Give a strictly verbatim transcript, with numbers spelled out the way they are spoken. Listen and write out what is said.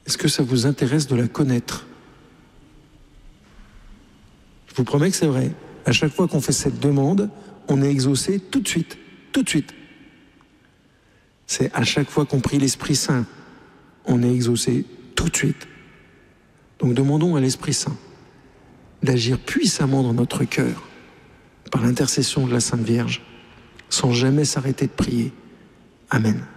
Est-ce que ça vous intéresse de la connaître? Je vous promets que c'est vrai. À chaque fois qu'on fait cette demande, on est exaucé tout de suite, tout de suite. C'est à chaque fois qu'on prie l'Esprit Saint, on est exaucé tout de suite. Donc demandons à l'Esprit Saint d'agir puissamment dans notre cœur par l'intercession de la Sainte Vierge, sans jamais s'arrêter de prier. Amen.